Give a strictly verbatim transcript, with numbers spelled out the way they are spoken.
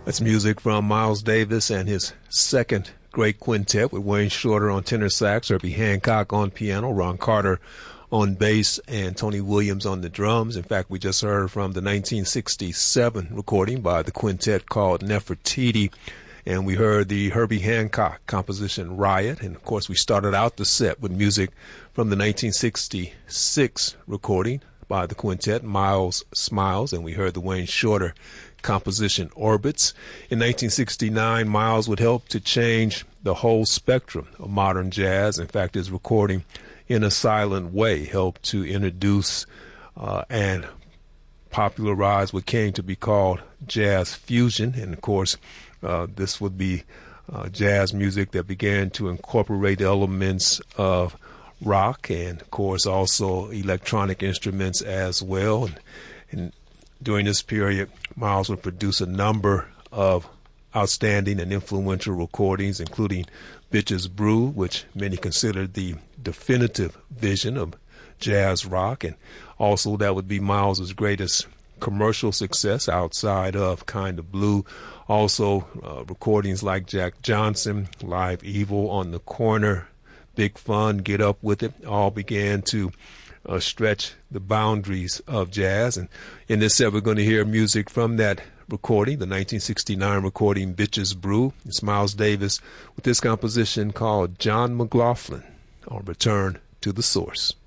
That's music from Miles Davis and his second great quintet with Wayne Shorter on tenor sax, Herbie Hancock on piano, Ron Carter on bass, and Tony Williams on the drums. In fact, we just heard from the nineteen sixty-seven recording by the quintet called Nefertiti, and we heard the Herbie Hancock composition Riot. And, of course, we started out the set with music from the nineteen sixty-six recording by the quintet Miles Smiles, and we heard the Wayne Shorter composition Orbits. In nineteen sixty-nine, Miles would help to change the whole spectrum of modern jazz. In fact, his recording In a Silent Way helped to introduce uh, and popularize what came to be called jazz fusion. And, of course, uh, this would be uh, jazz music that began to incorporate elements of rock and, of course, also electronic instruments as well. And, and during this period, Miles would produce a number of outstanding and influential recordings, including Bitches Brew, which many consider the definitive vision of jazz rock. And also that would be Miles's greatest commercial success outside of Kind of Blue. Also uh, recordings like Jack Johnson, Live Evil, On the Corner, Big Fun, Get Up With It, all began to uh, stretch the boundaries of jazz. And in this set, we're going to hear music from that recording, the nineteen sixty-nine recording Bitches Brew. It's Miles Davis with this composition called John McLaughlin on Return to the Source.